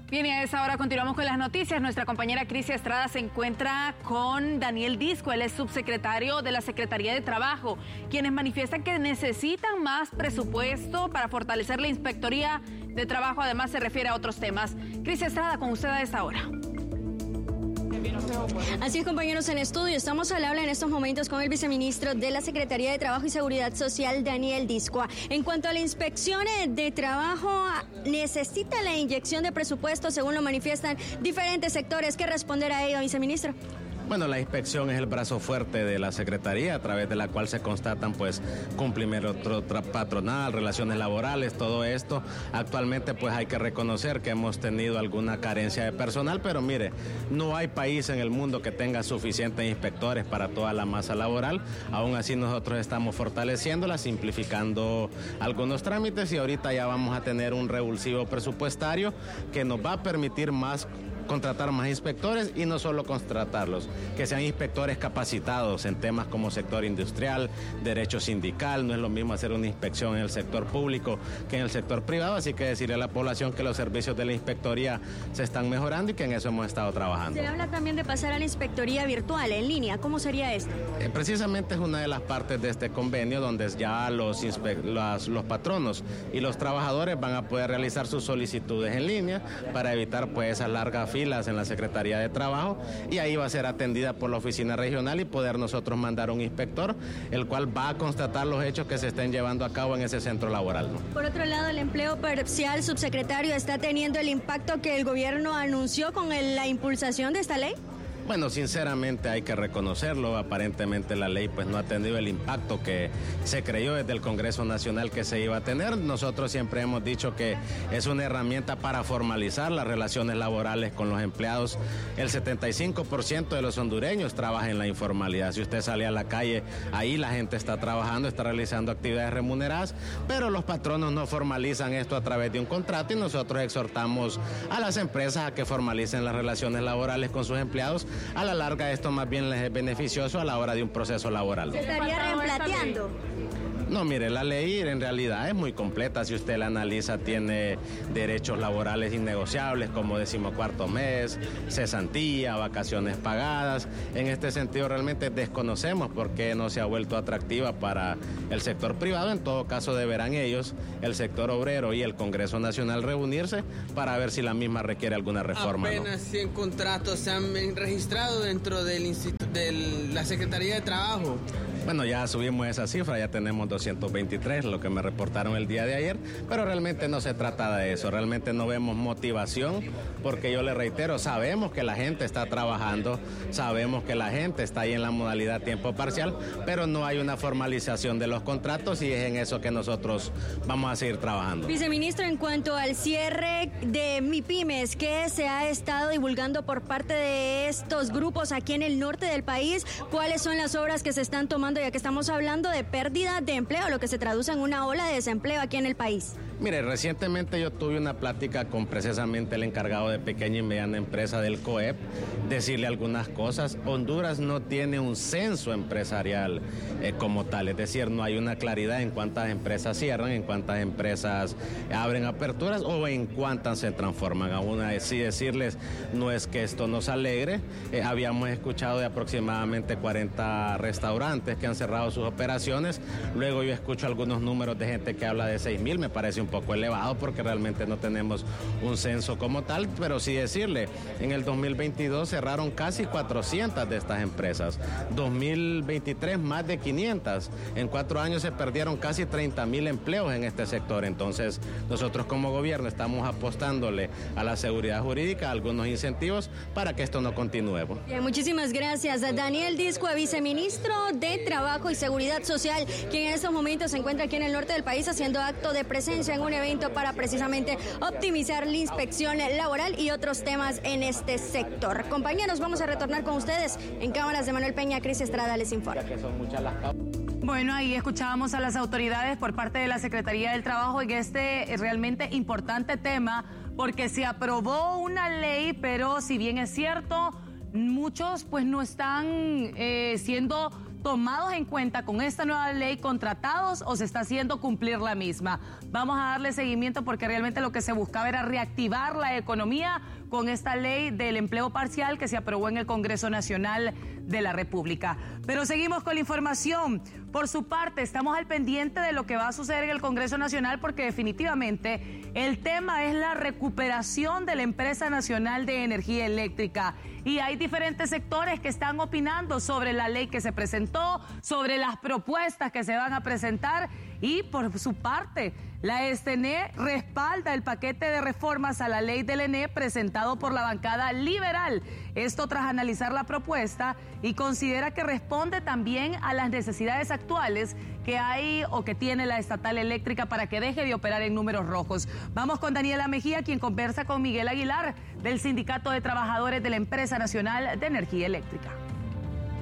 Bien, y a esa hora continuamos con las noticias. Nuestra compañera Crisia Estrada se encuentra con Daniel Disco, él es subsecretario de la Secretaría de Trabajo, quienes manifiestan que necesitan más presupuesto para fortalecer la Inspectoría de Trabajo. Además, se refiere a otros temas. Crisia Estrada, con usted a esta hora. Así es, compañeros en estudio, estamos al habla en estos momentos con el viceministro de la Secretaría de Trabajo y Seguridad Social, Daniel Disco. En cuanto a la inspección de trabajo, necesita la inyección de presupuesto, según lo manifiestan diferentes sectores. ¿Qué responder a ello, viceministro? Bueno, la inspección es el brazo fuerte de la Secretaría, a través de la cual se constatan cumplimiento patronal, relaciones laborales, todo esto. Actualmente hay que reconocer que hemos tenido alguna carencia de personal, pero mire, no hay país en el mundo que tenga suficientes inspectores para toda la masa laboral. Aún así nosotros estamos fortaleciéndola, simplificando algunos trámites, y ahorita ya vamos a tener un revulsivo presupuestario que nos va a permitir contratar más inspectores, y no solo contratarlos, que sean inspectores capacitados en temas como sector industrial, derecho sindical. No es lo mismo hacer una inspección en el sector público que en el sector privado, así que decirle a la población que los servicios de la inspectoría se están mejorando y que en eso hemos estado trabajando. Se habla también de pasar a la inspectoría virtual, en línea. ¿Cómo sería esto? Precisamente es una de las partes de este convenio donde ya los patronos y los trabajadores van a poder realizar sus solicitudes en línea para evitar esas largas filas en la Secretaría de Trabajo, y ahí va a ser atendida por la oficina regional y poder nosotros mandar un inspector, el cual va a constatar los hechos que se estén llevando a cabo en ese centro laboral, ¿no? Por otro lado, el empleo parcial, subsecretario, ¿está teniendo el impacto que el gobierno anunció con la impulsación de esta ley? Bueno, sinceramente hay que reconocerlo. Aparentemente la ley no ha tenido el impacto que se creyó desde el Congreso Nacional que se iba a tener. Nosotros siempre hemos dicho que es una herramienta para formalizar las relaciones laborales con los empleados. El 75% de los hondureños trabaja en la informalidad. Si usted sale a la calle, ahí la gente está trabajando, está realizando actividades remuneradas, pero los patronos no formalizan esto a través de un contrato, y nosotros exhortamos a las empresas a que formalicen las relaciones laborales con sus empleados. A la larga esto más bien les es beneficioso a la hora de un proceso laboral. ¿Se estaría reemplateando? No, mire, la ley en realidad es muy completa. Si usted la analiza, tiene derechos laborales innegociables como 14º mes, cesantía, vacaciones pagadas. En este sentido realmente desconocemos por qué no se ha vuelto atractiva para el sector privado. En todo caso deberán ellos, el sector obrero y el Congreso Nacional, reunirse para ver si la misma requiere alguna reforma. Apenas 100 contratos se han registrado dentro de la Secretaría de Trabajo. Bueno, ya subimos esa cifra, ya tenemos 223, lo que me reportaron el día de ayer, pero realmente no se trata de eso, realmente no vemos motivación, porque yo le reitero, sabemos que la gente está trabajando, sabemos que la gente está ahí en la modalidad tiempo parcial, pero no hay una formalización de los contratos, y es en eso que nosotros vamos a seguir trabajando. Viceministro, en cuanto al cierre de MIPYMES, ¿qué se ha estado divulgando por parte de estos grupos aquí en el norte del país? ¿Cuáles son las obras que se están tomando, ya que estamos hablando de pérdida de empleo, lo que se traduce en una ola de desempleo aquí en el país? Mire, recientemente yo tuve una plática con precisamente el encargado de pequeña y mediana empresa del COEP, decirle algunas cosas. Honduras no tiene un censo empresarial como tal, es decir, no hay una claridad en cuántas empresas cierran, en cuántas empresas abren aperturas o en cuántas se transforman. Aún así decirles, no es que esto nos alegre, habíamos escuchado de aproximadamente 40 restaurantes que han cerrado sus operaciones, luego yo escucho algunos números de gente que habla de 6,000, me parece un poco elevado porque realmente no tenemos un censo como tal, pero sí decirle, en el 2022 cerraron casi 400 de estas empresas, 2023 más de 500, en 4 años se perdieron casi 30,000 empleos en este sector. Entonces nosotros como gobierno estamos apostándole a la seguridad jurídica, a algunos incentivos para que esto no continúe. Bien, muchísimas gracias a Daniel Disco, viceministro de Trabajo y Seguridad Social, quien en estos momentos se encuentra aquí en el norte del país haciendo acto de presencia en un evento para precisamente optimizar la inspección laboral y otros temas en este sector. Compañeros, vamos a retornar con ustedes en cámaras de Manuel Peña. Crisia Estrada les informa. Bueno, ahí escuchábamos a las autoridades por parte de la Secretaría del Trabajo en este realmente importante tema, porque se aprobó una ley, pero si bien es cierto, muchos no están siendo tomados en cuenta con esta nueva ley, contratados, o se está haciendo cumplir la misma? Vamos a darle seguimiento porque realmente lo que se buscaba era reactivar la economía con esta ley del empleo parcial que se aprobó en el Congreso Nacional de la República. Pero seguimos con la información. Por su parte, estamos al pendiente de lo que va a suceder en el Congreso Nacional porque definitivamente el tema es la recuperación de la Empresa Nacional de Energía Eléctrica. Y hay diferentes sectores que están opinando sobre la ley que se presentó, sobre las propuestas que se van a presentar y por su parte, la SNE respalda el paquete de reformas a la ley del ENE presentado por la bancada liberal. Esto tras analizar la propuesta y considera que responde también a las necesidades actuales que hay o que tiene la estatal eléctrica para que deje de operar en números rojos. Vamos con Daniela Mejía, quien conversa con Miguel Aguilar del Sindicato de Trabajadores de la Empresa Nacional de Energía Eléctrica.